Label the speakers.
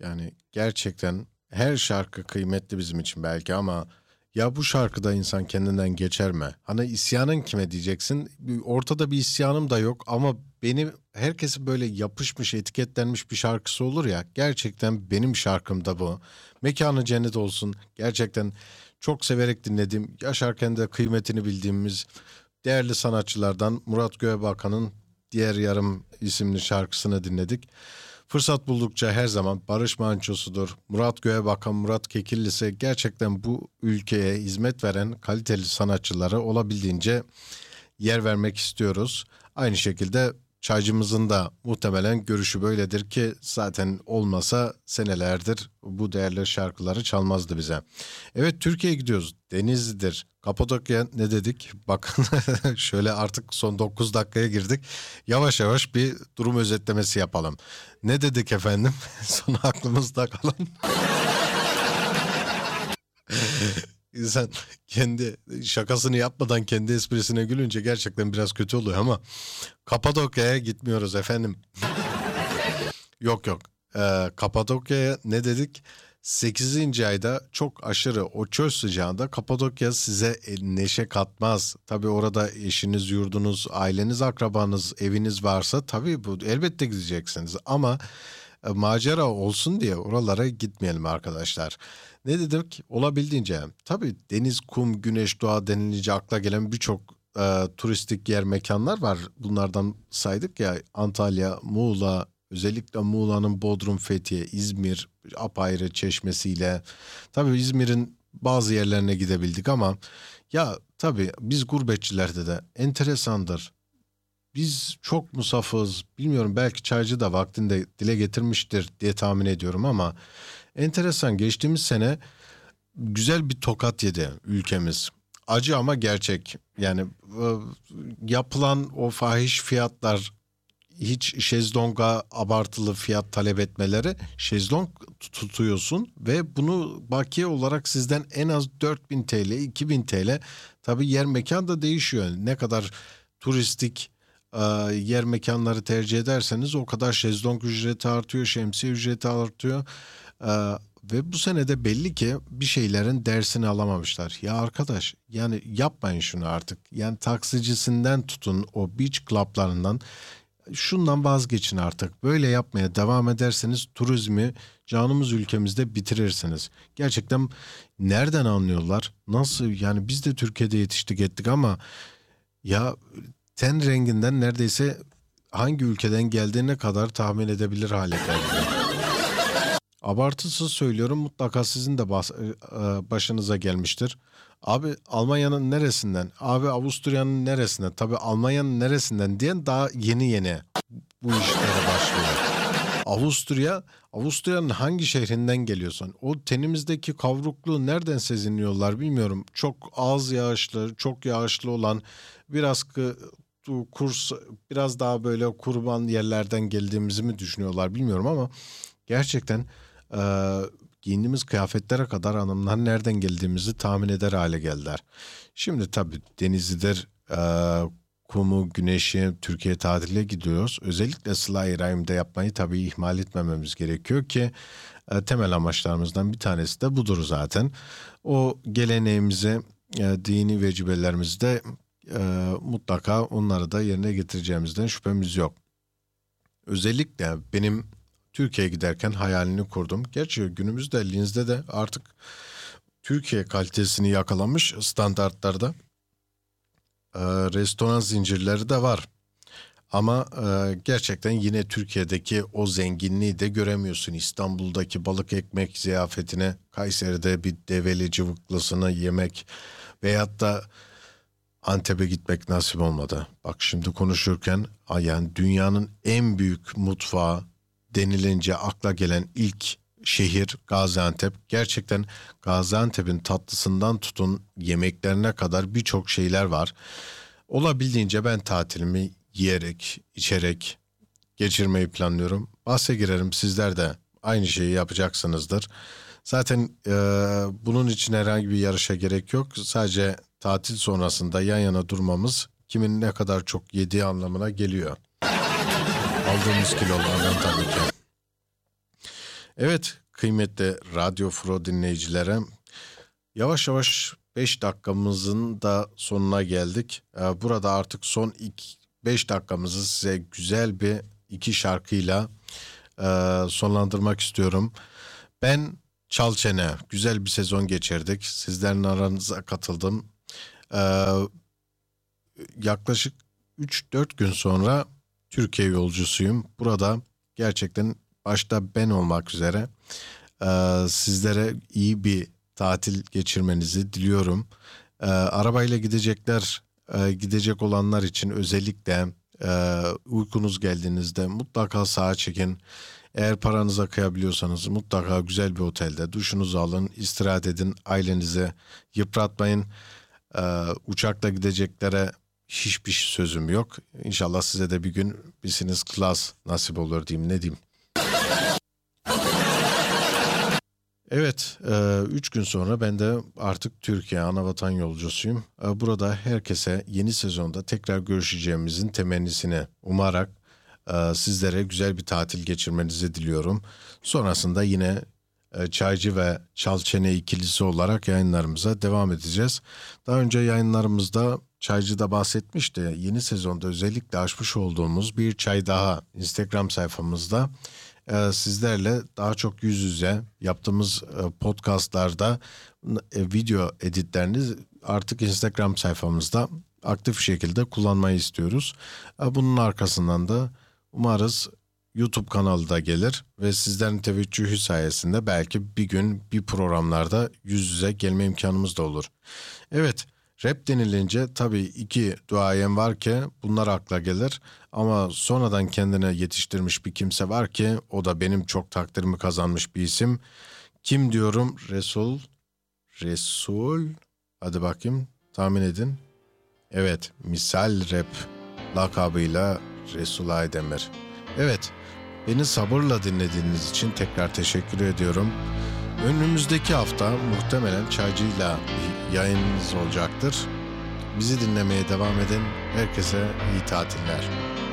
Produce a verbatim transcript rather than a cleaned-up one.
Speaker 1: Yani gerçekten her şarkı kıymetli bizim için belki ama ya bu şarkıda insan kendinden geçer mi? Hani isyanın kime diyeceksin? Bir- Ortada bir isyanım da yok ama benim herkesi böyle yapışmış, etiketlenmiş bir şarkısı olur ya. Gerçekten benim şarkım da bu. Mekanı cennet olsun. Gerçekten çok severek dinlediğim, yaşarken de kıymetini bildiğimiz değerli sanatçılardan Murat Göğebakan'ın Diğer Yarım isimli şarkısını dinledik. Fırsat buldukça her zaman Barış Manço'sudur, Murat Göğebakan, Murat Kekilli ise gerçekten bu ülkeye hizmet veren kaliteli sanatçılara olabildiğince yer vermek istiyoruz. Aynı şekilde çaycımızın da muhtemelen görüşü böyledir ki zaten olmasa senelerdir bu değerli şarkıları çalmazdı bize. Evet, Türkiye'ye gidiyoruz. Denizli'dir. Kapadokya ne dedik? Bakın şöyle artık son dokuz dakikaya girdik. Yavaş yavaş bir durum özetlemesi yapalım. Ne dedik efendim? Son aklımızda kalan. İnsan kendi şakasını yapmadan kendi esprisine gülünce gerçekten biraz kötü oluyor ama Kapadokya'ya gitmiyoruz efendim. Yok yok. Ee, Kapadokya'ya ne dedik? Sekizinci ayda çok aşırı o çöl sıcağında Kapadokya size e, neşe katmaz. Tabii orada eşiniz, yurdunuz, aileniz, akrabanız, eviniz varsa tabii bu elbette gideceksiniz. Ama e, macera olsun diye oralara gitmeyelim arkadaşlar. Ne dedik? Olabildiğince tabii deniz, kum, güneş, doğa denilince akla gelen birçok e, turistik yer, mekanlar var. Bunlardan saydık ya, Antalya, Muğla, özellikle Muğla'nın Bodrum, Fethiye, İzmir apayrı Çeşmesi'yle. Tabii İzmir'in bazı yerlerine gidebildik ama ya tabii biz gurbetçilerde de enteresandır. Biz çok musafız. Bilmiyorum, belki Çaycı da vaktinde dile getirmiştir diye tahmin ediyorum ama enteresan, geçtiğimiz sene güzel bir tokat yedi ülkemiz. Acı ama gerçek. Yani e, yapılan o fahiş fiyatlar, hiç şezlonga abartılı fiyat talep etmeleri, şezlong tutuyorsun ve bunu bakiye olarak sizden en az dört bin T L, iki bin T L, tabii yer mekan da değişiyor. Ne kadar turistik e, yer mekanları tercih ederseniz o kadar şezlong ücreti artıyor, şemsiye ücreti artıyor. E, Ve bu sene de belli ki bir şeylerin dersini alamamışlar. Ya arkadaş, yani yapmayın şunu artık. Yani taksicisinden tutun o beach club'larından, şundan vazgeçin artık. Böyle yapmaya devam ederseniz turizmi canımız ülkemizde bitirirsiniz. Gerçekten nereden anlıyorlar? Nasıl, yani biz de Türkiye'de yetiştik ettik ama ya ten renginden neredeyse hangi ülkeden geldiğine kadar tahmin edebilir hale geldi. Abartısız söylüyorum, mutlaka sizin de bas- e, başınıza gelmiştir. Abi Almanya'nın neresinden? Abi Avusturya'nın neresinden? Tabii Almanya'nın neresinden diyen daha yeni yeni bu işlere başlıyor. Avusturya, Avusturya'nın hangi şehrinden geliyorsan o tenimizdeki kavrukluğu nereden seziniyorlar bilmiyorum. Çok az yağışlı, çok yağışlı olan, biraz kı, kurs biraz daha böyle kurban yerlerden geldiğimizi mi düşünüyorlar bilmiyorum ama gerçekten e, giyindiğimiz kıyafetlere kadar hanımlar nereden geldiğimizi tahmin eder hale geldiler. Şimdi tabii Denizli'dir, e, kumu, güneşi, Türkiye tatile gidiyoruz. Özellikle Sıla-i Rahim'de yapmayı tabii ihmal etmememiz gerekiyor ki e, temel amaçlarımızdan bir tanesi de budur zaten. O geleneğimizi, e, dini vecibelerimizi de e, mutlaka onları da yerine getireceğimizden şüphemiz yok. Özellikle benim Türkiye'ye giderken hayalini kurdum. Gerçi günümüzde Linz'de de artık Türkiye kalitesini yakalamış standartlarda e, restoran zincirleri de var. Ama e, gerçekten yine Türkiye'deki o zenginliği de göremiyorsun. İstanbul'daki balık ekmek ziyafetine, Kayseri'de bir develi cıvıklısını yemek veyahut da Antep'e gitmek nasip olmadı. Bak şimdi konuşurken yani dünyanın en büyük mutfağı denilince akla gelen ilk şehir Gaziantep. Gerçekten Gaziantep'in tatlısından tutun yemeklerine kadar birçok şeyler var. Olabildiğince ben tatilimi yiyerek, içerek geçirmeyi planlıyorum. Bahse girerim, sizler de aynı şeyi yapacaksınızdır. Zaten e, bunun için herhangi bir yarışa gerek yok. Sadece tatil sonrasında yan yana durmamız kimin ne kadar çok yediği anlamına geliyor. Aldığımız kilolardan tabii ki. Evet, kıymetli Radyo Fro dinleyicilere, yavaş yavaş beş dakikamızın da sonuna geldik. Ee, Burada artık son beş dakikamızı size güzel bir iki şarkıyla e, sonlandırmak istiyorum. Ben Çalçene, güzel bir sezon geçirdik. Sizlerin aranıza katıldım. Ee, Yaklaşık üç dört gün sonra Türkiye yolcusuyum. Burada gerçekten başta ben olmak üzere e, sizlere iyi bir tatil geçirmenizi diliyorum. E, arabayla gidecekler, e, gidecek olanlar için özellikle e, uykunuz geldiğinizde mutlaka sağa çekin. Eğer paranıza kıyabiliyorsanız mutlaka güzel bir otelde duşunuzu alın, istirahat edin, ailenize yıpratmayın. E, uçakla gideceklere hiçbir sözüm yok. İnşallah size de bir gün business class nasip olur diyeyim, ne diyeyim. Evet, e, üç gün sonra ben de artık Türkiye anavatan yolcusuyum. E, burada herkese yeni sezonda tekrar görüşeceğimizin temennisini umarak e, sizlere güzel bir tatil geçirmenizi diliyorum. Sonrasında yine e, Çaycı ve Çalçene ikilisi olarak yayınlarımıza devam edeceğiz. Daha önce yayınlarımızda Çaycı'da bahsetmişti. Yeni sezonda özellikle açmış olduğumuz bir çay daha Instagram sayfamızda. Ee, sizlerle daha çok yüz yüze yaptığımız e, podcastlarda e, video editlerini artık Instagram sayfamızda aktif şekilde kullanmayı istiyoruz. E, bunun arkasından da umarız YouTube kanalı da gelir ve sizlerin teveccühü sayesinde belki bir gün bir programlarda yüz yüze gelme imkanımız da olur. Evet. Rap denilince tabii iki duayen var ki bunlar akla gelir ama sonradan kendine yetiştirmiş bir kimse var ki o da benim çok takdirimi kazanmış bir isim. Kim diyorum? Resul. Resul. Hadi bakayım tahmin edin. Evet, Misal Rap lakabıyla Resul Aydemir. Evet, beni sabırla dinlediğiniz için tekrar teşekkür ediyorum. Önümüzdeki hafta muhtemelen Çaycı'yla bir yayınımız olacaktır. Bizi dinlemeye devam edin. Herkese iyi tatiller.